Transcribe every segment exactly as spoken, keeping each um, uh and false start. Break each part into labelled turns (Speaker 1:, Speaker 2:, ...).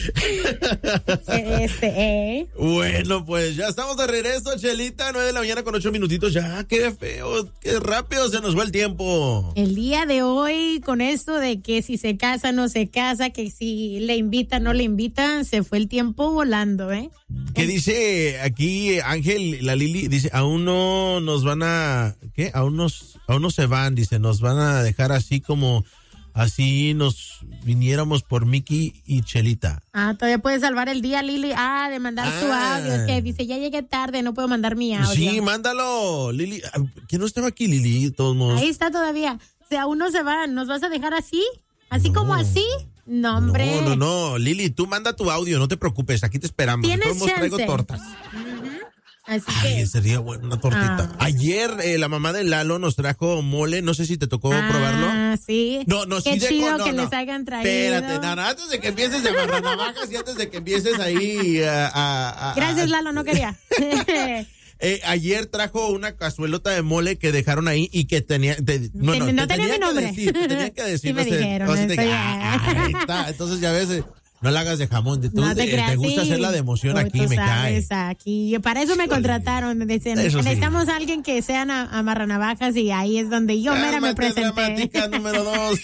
Speaker 1: Este, eh.
Speaker 2: Bueno, pues ya estamos de regreso, Chelita, nueve de la mañana con ocho minutitos. Ya, qué feo, qué rápido se nos fue el tiempo.
Speaker 1: El día de hoy, con esto de que si se casa, no se casa, que si le invita, no le invita, se fue el tiempo volando, ¿eh?
Speaker 2: ¿Qué dice aquí Ángel, la Lili? Dice, aún no nos van a, ¿qué? Aún nos, aún no se van, dice, nos van a dejar así como... Así nos viniéramos por Mickey y Chelita.
Speaker 1: Ah, todavía puede salvar el día, Lili. Ah, de mandar ah. su audio. Es que dice, ya llegué tarde, no puedo mandar mi audio.
Speaker 2: Sí, mándalo, Lili. ¿Quién no estaba aquí, Lili? De todos modos.
Speaker 1: Ahí está todavía. O sea, aún no se van. ¿Nos vas a dejar así? ¿Así no. como así? No, hombre.
Speaker 2: No, no, no. Lili, tú manda tu audio, no te preocupes. Aquí te esperamos.
Speaker 1: ¿Tienes
Speaker 2: de todos modos traigo tortas.
Speaker 1: Uh-huh. Así
Speaker 2: Ay,
Speaker 1: que...
Speaker 2: sería bueno, una tortita. Ah. Ayer eh, la mamá de Lalo nos trajo mole, no sé si te tocó
Speaker 1: ah,
Speaker 2: probarlo.
Speaker 1: Ah, sí.
Speaker 2: No, no,
Speaker 1: Qué
Speaker 2: sí
Speaker 1: chido
Speaker 2: dejo, no,
Speaker 1: que
Speaker 2: no.
Speaker 1: les hayan traído.
Speaker 2: Espérate, no, no, antes de que empieces de amarrar navajas y antes de que empieces ahí a... a, a
Speaker 1: Gracias,
Speaker 2: a,
Speaker 1: Lalo, no quería.
Speaker 2: eh, ayer trajo una cazuelota de mole que dejaron ahí y que tenía... Te, no, no,
Speaker 1: no
Speaker 2: te
Speaker 1: tenía mi nombre.
Speaker 2: Que decir, te tenían que decir.
Speaker 1: Sí me
Speaker 2: no sé,
Speaker 1: dijeron.
Speaker 2: no sé, te,
Speaker 1: Estoy...
Speaker 2: ah, ahí está. Entonces ya ves... No la hagas de jamón, tú,
Speaker 1: no te,
Speaker 2: eh,
Speaker 1: creas,
Speaker 2: te gusta
Speaker 1: sí.
Speaker 2: hacer la de emoción.
Speaker 1: Uy,
Speaker 2: aquí,
Speaker 1: tú
Speaker 2: me
Speaker 1: sabes,
Speaker 2: cae.
Speaker 1: Aquí, para eso me contrataron. Dicen,
Speaker 2: eso
Speaker 1: necesitamos
Speaker 2: sí.
Speaker 1: a alguien que sean amarranavajas y ahí es donde yo mera me presenté.
Speaker 2: Dramática número dos.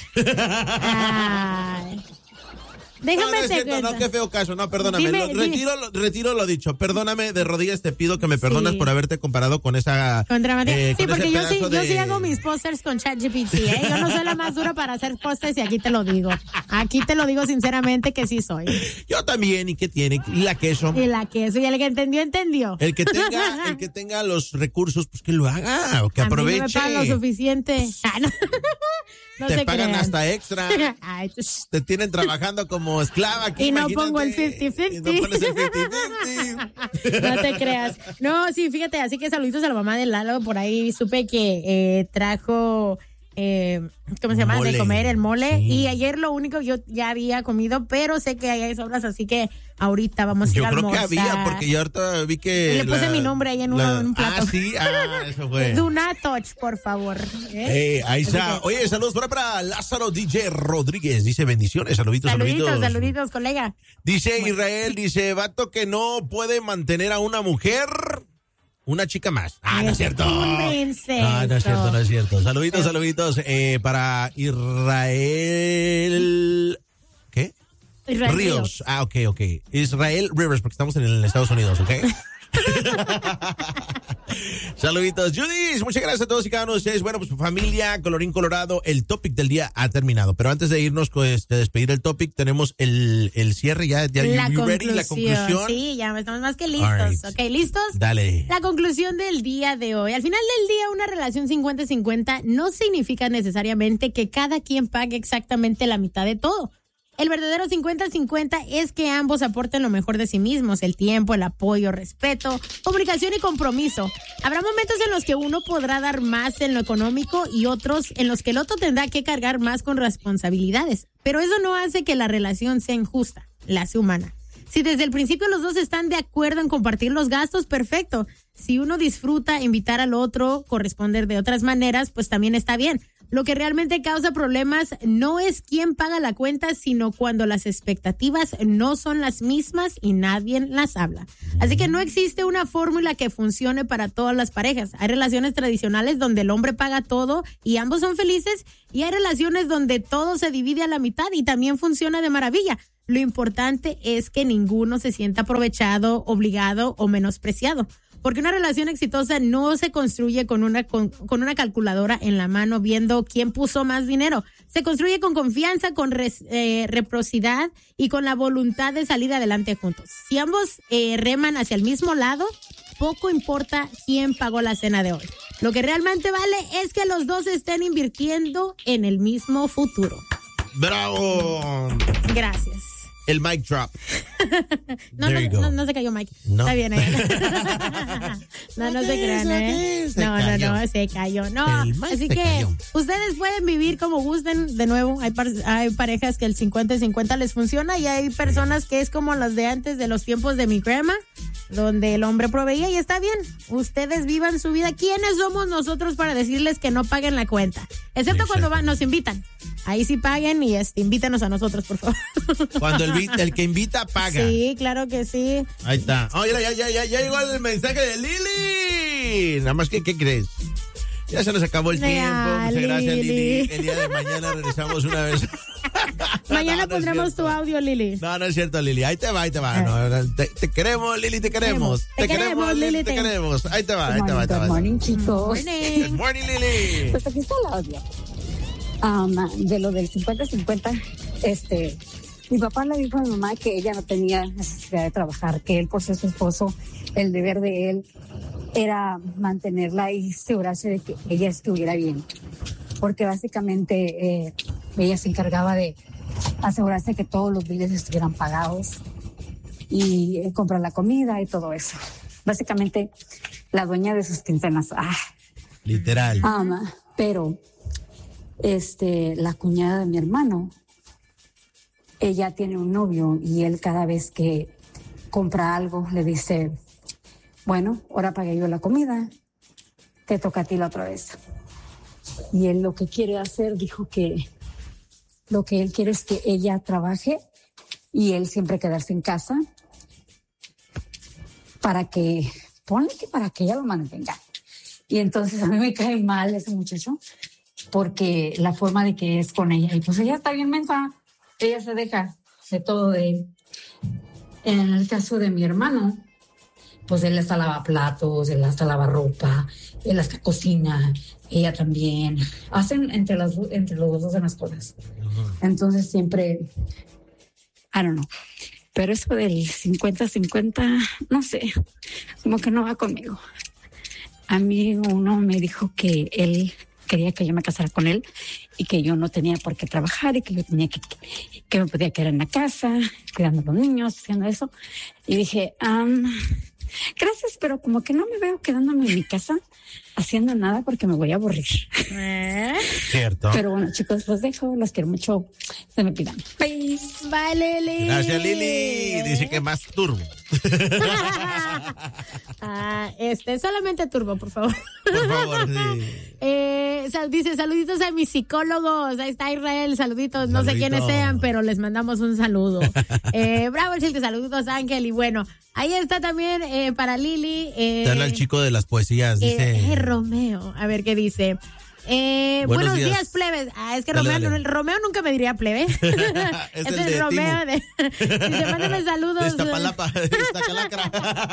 Speaker 1: Ay. Déjame
Speaker 2: no, no, es cierto, no, qué feo caso, no, perdóname,
Speaker 1: dime,
Speaker 2: lo, retiro, lo, retiro lo dicho, perdóname, de rodillas te pido que me perdones sí. por haberte comparado con esa...
Speaker 1: Con dramática,
Speaker 2: eh,
Speaker 1: sí,
Speaker 2: con
Speaker 1: porque yo sí,
Speaker 2: de...
Speaker 1: yo sí hago mis pósters con ChatGPT, ¿eh? Yo no soy la más dura para hacer pósters y aquí te lo digo, aquí te lo digo sinceramente que sí soy.
Speaker 2: Yo también, ¿y qué tiene? Y la queso.
Speaker 1: Y la queso, y el que entendió, entendió.
Speaker 2: El que tenga, el que tenga los recursos, pues que lo haga, o que
Speaker 1: a
Speaker 2: aproveche.
Speaker 1: A mí no me pagan lo suficiente. Ah, no. No
Speaker 2: te
Speaker 1: se
Speaker 2: pagan
Speaker 1: crean.
Speaker 2: hasta extra.
Speaker 1: Ay, pues.
Speaker 2: Te tienen trabajando como esclava aquí.
Speaker 1: Y no
Speaker 2: imagínate.
Speaker 1: pongo el cincuenta cincuenta.
Speaker 2: Y no pones el cincuenta cincuenta.
Speaker 1: No te creas. No, sí, fíjate, así que saluditos a la mamá de Lalo. Por ahí supe que eh, trajo... Eh, ¿cómo se llama?
Speaker 2: Mole.
Speaker 1: De comer el mole.
Speaker 2: Sí.
Speaker 1: Y ayer lo único yo ya había comido, pero sé que hay sobras, así que ahorita vamos a ir
Speaker 2: yo
Speaker 1: a almorzar.
Speaker 2: Yo creo que había, porque yo ahorita vi que...
Speaker 1: Y le puse
Speaker 2: la,
Speaker 1: mi nombre ahí en,
Speaker 2: la,
Speaker 1: uno, en un plato.
Speaker 2: Ah, sí, ah, eso fue.
Speaker 1: Do not touch, por favor. ¿eh?
Speaker 2: Hey, ahí está. Oye, saludos para, para Lázaro D J Rodríguez. Dice bendiciones, saluditos,
Speaker 1: saluditos.
Speaker 2: saluditos.
Speaker 1: Saluditos, colega.
Speaker 2: Dice
Speaker 1: bueno.
Speaker 2: Israel, dice, vato que no puede mantener a una mujer... Una chica más. Ah, no es cierto. No, no es cierto, no es cierto. Saluditos, saluditos eh, para Israel. ¿Qué?
Speaker 1: Israel
Speaker 2: Ríos.
Speaker 1: Ríos.
Speaker 2: Ah, ok, ok. Israel Rivers, porque estamos en el Estados Unidos, ¿ok? Saluditos, Judith, muchas gracias a todos y cada uno de ustedes. Bueno, pues familia, colorín colorado, el topic del día ha terminado, pero antes de irnos, pues, de despedir el topic, tenemos el, el cierre ya, ya
Speaker 1: la,
Speaker 2: you, you
Speaker 1: conclusión.
Speaker 2: Ready? La conclusión.
Speaker 1: Sí, ya estamos más que listos.
Speaker 2: Right.
Speaker 1: Ok, ¿listos?
Speaker 2: Dale.
Speaker 1: La conclusión del día de hoy. Al final del día, una relación cincuenta cincuenta no significa necesariamente que cada quien pague exactamente la mitad de todo. El verdadero cincuenta cincuenta es que ambos aporten lo mejor de sí mismos, el tiempo, el apoyo, respeto, comunicación y compromiso. Habrá momentos en los que uno podrá dar más en lo económico y otros en los que el otro tendrá que cargar más con responsabilidades. Pero eso no hace que la relación sea injusta, la hace humana. Si desde el principio los dos están de acuerdo en compartir los gastos, perfecto. Si uno disfruta invitar al otro, corresponder de otras maneras, pues también está bien. Lo que realmente causa problemas no es quién paga la cuenta, sino cuando las expectativas no son las mismas y nadie las habla. Así que no existe una fórmula que funcione para todas las parejas. Hay relaciones tradicionales donde el hombre paga todo y ambos son felices, y hay relaciones donde todo se divide a la mitad y también funciona de maravilla. Lo importante es que ninguno se sienta aprovechado, obligado o menospreciado. Porque una relación exitosa no se construye con una con, con una calculadora en la mano viendo quién puso más dinero. Se construye con confianza, con res, eh, reciprocidad y con la voluntad de salir adelante juntos. Si ambos eh, reman hacia el mismo lado, poco importa quién pagó la cena de hoy. Lo que realmente vale es que los dos estén invirtiendo en el mismo futuro.
Speaker 2: ¡Bravo!
Speaker 1: Gracias.
Speaker 2: El mic drop.
Speaker 1: no, no, no, no se cayó Mike. No. Está bien. ¿eh? no, no se crean, ¿eh?
Speaker 2: Se
Speaker 1: no,
Speaker 2: cayó.
Speaker 1: no, no, se cayó. No, así que cayó. Ustedes pueden vivir como gusten. De nuevo, hay, par- hay parejas que el cincuenta cincuenta les funciona y hay personas que es como las de antes de los tiempos de mi grandma, donde el hombre proveía y está bien. Ustedes vivan su vida. ¿Quiénes somos nosotros para decirles que no paguen la cuenta? Excepto Exacto. cuando van, nos invitan. Ahí sí paguen y este, invítanos a nosotros, por favor.
Speaker 2: Cuando el, el que invita paga.
Speaker 1: Sí, claro que sí.
Speaker 2: Ahí está. Oh, ya, ya, ya, ya, ya llegó el mensaje de Lili. Nada más que, ¿qué crees? Ya se nos acabó el tiempo. Muchas Lili. gracias, Lili. El día de mañana regresamos una vez.
Speaker 1: Mañana no, no pondremos tu audio, Lili.
Speaker 2: No, no es cierto, Lili. Ahí te va, ahí te va. No, te, te queremos, Lili, te queremos.
Speaker 1: Te, te queremos, queremos, Lili, te queremos.
Speaker 2: Ahí te va, ahí te va.
Speaker 3: Good morning, chicos.
Speaker 2: Good morning, Lili.
Speaker 3: Pues aquí está el audio. Um, de lo del cincuenta cincuenta, este, mi papá le dijo a mi mamá que ella no tenía necesidad de trabajar, que él por ser su esposo, el deber de él era mantenerla y asegurarse de que ella estuviera bien, porque básicamente eh, ella se encargaba de asegurarse que todos los biles estuvieran pagados y eh, comprar la comida y todo eso. Básicamente la dueña de sus quincenas. Ah.
Speaker 2: Literal.
Speaker 3: Um, pero este, la cuñada de mi hermano, ella tiene un novio y él cada vez que compra algo le dice, bueno, ahora pagué yo la comida, te toca a ti la otra vez. Y él lo que quiere hacer, dijo que lo que él quiere es que ella trabaje y él siempre quedarse en casa para que, ponle que para que ella lo mantenga. Y entonces a mí me cae mal ese muchacho porque la forma de que es con ella, y pues ella está bien mensa, ella se deja de todo de él. En el caso de mi hermano, pues él hasta lava platos, él hasta lava ropa, él hasta cocina, ella también. Hacen entre, las, entre los dos hacen las cosas. Uh-huh. Entonces siempre, I don't know. Pero eso del cincuenta cincuenta, no sé, como que no va conmigo. A mí uno me dijo que él quería que yo me casara con él y que yo no tenía por qué trabajar y que yo tenía que, que me podía quedar en la casa, cuidando a los niños, haciendo eso. Y dije, um, gracias, pero como que no me veo quedándome en mi casa haciendo nada porque me voy a aburrir.
Speaker 1: ¿Eh?
Speaker 2: Cierto.
Speaker 3: Pero bueno, chicos, los dejo, los quiero mucho. Se me pidan. Bye.
Speaker 1: Bye, Lili.
Speaker 2: Gracias, Lili. Dice que más turbo.
Speaker 1: ah, este, solamente turbo, por favor.
Speaker 2: Por favor, sí.
Speaker 1: Eh, sal, dice, saluditos a mis psicólogos. Ahí está Israel, saluditos. No Saludito. sé quiénes sean, pero les mandamos un saludo. eh, bravo el Silke, saluditos Ángel. Y bueno, ahí está también eh, para Lili. Eh,
Speaker 2: Está el chico de las poesías, dice.
Speaker 1: Eh, eh, Romeo, a ver qué dice. Eh, buenos, buenos días. días, plebes. Ah, es que dale, Romeo, dale. Romeo nunca me diría plebe. es
Speaker 2: el es de
Speaker 1: Romeo de. Dice, mándenme saludos.
Speaker 2: De Iztapalapa, de Iztacalacra.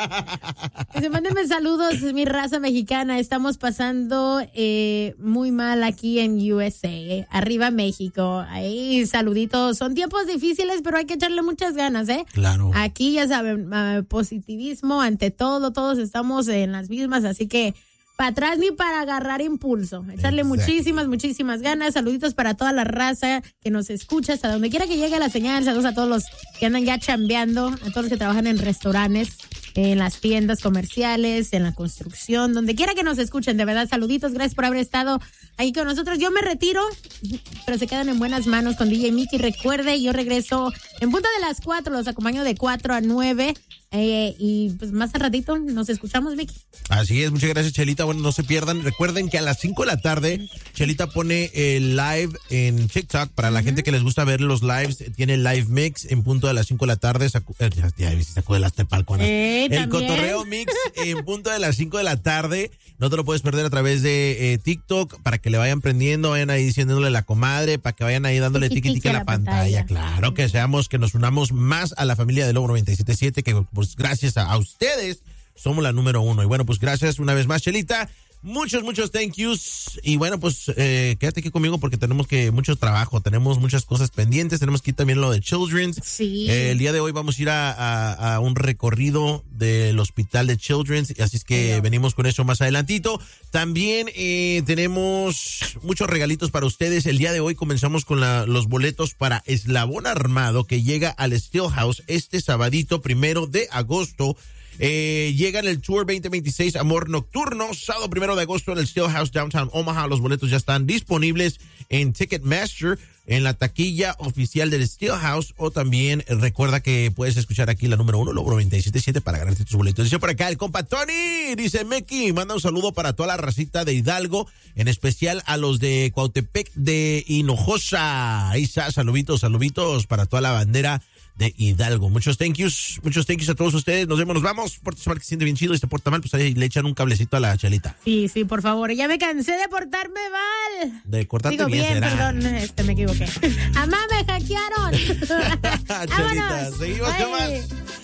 Speaker 1: Dice, mándenme saludos, mi raza mexicana. Estamos pasando eh, muy mal aquí en U S A. Arriba México. Ahí, saluditos. Son tiempos difíciles, pero hay que echarle muchas ganas, ¿eh?
Speaker 2: Claro.
Speaker 1: Aquí, ya saben, uh, positivismo ante todo. Todos estamos en las mismas, así que para atrás ni para agarrar impulso. Echarle Exacto. muchísimas, muchísimas ganas. Saluditos para toda la raza que nos escucha, hasta donde quiera que llegue la señal. Saludos a todos los que andan ya chambeando, a todos los que trabajan en restaurantes, en las tiendas comerciales, en la construcción, donde quiera que nos escuchen. De verdad, saluditos. Gracias por haber estado aquí con nosotros. Yo me retiro, pero se quedan en buenas manos con D J Mickey. Recuerde, yo regreso en punto de las cuatro. Los acompaño de cuatro a nueve. Eh, y pues más al ratito nos escuchamos, Mickey.
Speaker 2: Así es, muchas gracias, Chelita. Bueno, no se pierdan. Recuerden que a las cinco de la tarde, Chelita pone el live en TikTok. Para la uh-huh. gente que les gusta ver los lives, tiene el live mix en punto de las cinco de la tarde. Sacu- eh, ya, ya, sacó de las tepalconas.
Speaker 1: Eh,
Speaker 2: el cotorreo mix en punto de las cinco de la tarde. No te lo puedes perder a través de eh, TikTok, para que le vayan prendiendo, vayan ahí diciéndole la comadre, para que vayan ahí dándole tiki tiki a la, la pantalla. pantalla. Claro, que seamos, que nos unamos más a la familia de Lobo noventa y siete punto siete, que pues gracias a, a ustedes somos la número uno. Y bueno, pues gracias una vez más, Chelita. Muchos, muchos thank yous. Y bueno, pues eh, quédate aquí conmigo porque tenemos que mucho trabajo, tenemos muchas cosas pendientes, tenemos que ir también lo de Children's.
Speaker 1: Sí.
Speaker 2: Eh, el día de hoy vamos a ir a, a, a un recorrido del hospital de Children's, así es que sí. venimos con eso más adelantito. También eh, tenemos muchos regalitos para ustedes. El día de hoy comenzamos con la, los boletos para Eslabón Armado, que llega al Steelhouse este sabadito primero de agosto. Eh, llega en el Tour veinte veintiséis Amor Nocturno, sábado primero de agosto en el Steelhouse Downtown Omaha. Los boletos ya están disponibles en Ticketmaster. en la taquilla oficial del Steelhouse, o también eh, recuerda que puedes escuchar aquí la número uno, Logro noventa y siete punto siete, para ganarte tus boletos. Dice por acá el compa Tony, dice Meki, manda un saludo para toda la racita de Hidalgo, en especial a los de Cuautepec de Hinojosa. Ahí está, saluditos, saluditos para toda la bandera de Hidalgo. Muchos thank yous, muchos thank yous a todos ustedes. Nos vemos, nos vamos. Pórtese mal, que se siente bien chido, y se porta mal, pues ahí le echan un cablecito a la chelita.
Speaker 1: Sí, sí, por favor. Ya me cansé de portarme mal.
Speaker 2: De cortarte
Speaker 1: Digo,
Speaker 2: bien,
Speaker 1: bien,
Speaker 2: será.
Speaker 1: perdón, este, me equivoqué. ¡Amá, me hackearon!
Speaker 2: Chelita,
Speaker 1: ¡Vámonos!
Speaker 2: seguimos,
Speaker 1: Bye.
Speaker 2: ¿qué más?